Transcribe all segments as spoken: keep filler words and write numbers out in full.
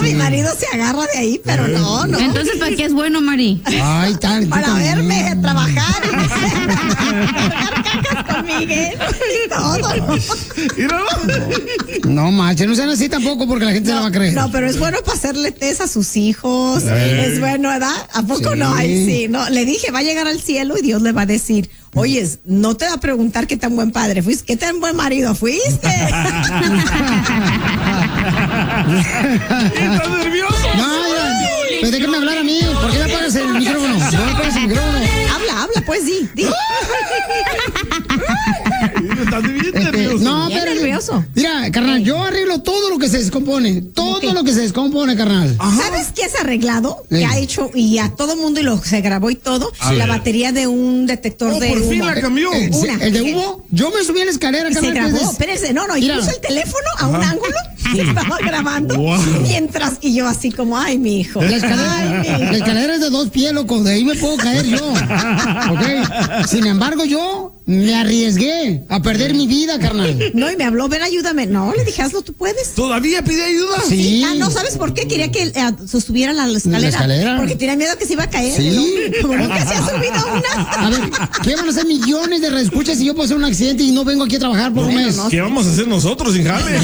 sí. Mi marido se agarra de ahí, pero no, no. Entonces, ¿para qué es bueno, Mari? Ay, tal. Para verme trabajar y cargar cacas con Miguel y todo. No, manches, no sean así tampoco porque la gente no, se la va a creer. No, pero es bueno para hacerle test a sus hijos. Eh. Es bueno, ¿verdad? ¿A poco sí. no? Ay, sí. No, le dije, va a llegar al cielo y Dios le va a decir, oye, no te va a preguntar qué tan buen padre fuiste, qué tan buen marido fuiste. ¿Estás nervioso? No, pero déjame hablar a mí. ¿Por qué me apagas el micrófono? No me apagas el micrófono. Habla, habla, pues di. di. Estás bien nervioso. Este, no, pero nervioso. Mira, carnal, yo arreglo todo lo que se descompone. Todo okay. lo que se descompone, carnal. Ajá. ¿Sabes qué has arreglado? Sí. Que ha hecho y a todo mundo y lo se grabó y todo. Sí. La batería de un detector oh, de por humo. Fin la cambió. Eh, Una. ¿El de humo? Yo me subí a la escalera, y carnal. Se grabó, espérense, no, no, y puso el teléfono a un Ajá. ángulo. Se estaba grabando wow. mientras y yo así como, ay, mi hijo. La escalera, ay, mi hijo. La escalera es de dos pies, loco, de ahí me puedo caer yo. ¿Ok? Sin embargo, yo me arriesgué a perder mi vida, carnal. No, y me habló, ven, ayúdame. No, le dije, hazlo, tú puedes. ¿Todavía pide ayuda? Sí. sí. Ah, no, ¿sabes por qué? Quería que eh, se subiera a la escalera. ¿La escalera? Porque tenía miedo que se iba a caer. Sí. Como nunca se ha subido a una. A ver, ¿qué van a hacer millones de reescuchas si yo pasé un accidente y no vengo aquí a trabajar por no, un mes? No, ¿qué vamos a hacer nosotros, sin jale?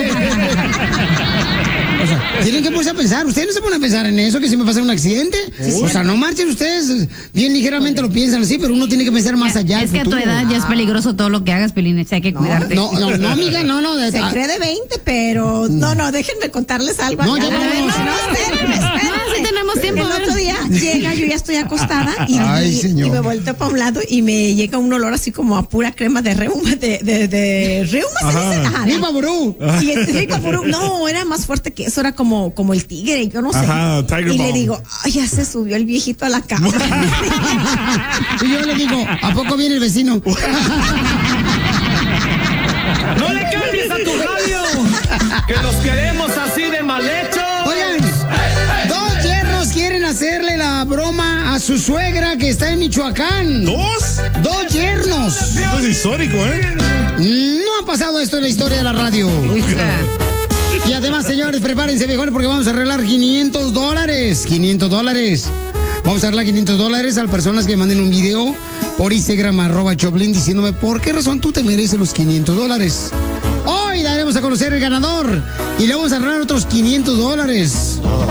O sea, tienen que ponerse a pensar. Ustedes no se ponen a pensar en eso, que si me pasa un accidente. Sí, o sea, no marchen ustedes. Bien ligeramente lo piensan así, pero uno tiene que pensar más allá. Es que futuro. a tu edad ya es peligroso todo lo que hagas, Pelín. Hay que no, cuidarte. No, no, no, amiga, no, no. De, se cree de veinte, pero no, no, déjenme contarles algo. No, ya no, no, no, espérenme, espérenme. No, sí tenemos tiempo. El otro día llega, yo ya estoy acostada y, Ay, y, y me volteo para un lado y me llega un olor así como a pura crema de reuma, de, de, de reuma, ¿se dice? Ajá. Ripaburú. Sí, Ripaburú. No, era más fuerte que eso, era como, como el tigre, yo no sé. Ajá, Tiger y Bomb. le digo, ay, ya se subió el viejito a la cama. Y yo le digo, ¿a poco viene el vecino? ¡No le cambies a tu radio! ¡Que los queremos así de mal hecho! Oigan, dos yernos quieren hacerle la broma a su suegra que está en Michoacán. ¿Dos? Dos yernos. Esto es histórico, ¿eh? No ha pasado esto en la historia de la radio. Y además, señores, prepárense mejor porque vamos a arreglar quinientos dólares. quinientos dólares. Vamos a arreglar quinientos dólares a las personas que manden un video por Instagram, arroba Choplin, diciéndome por qué razón tú te mereces los quinientos dólares. Hoy daremos a conocer el ganador y le vamos a arreglar otros quinientos dólares.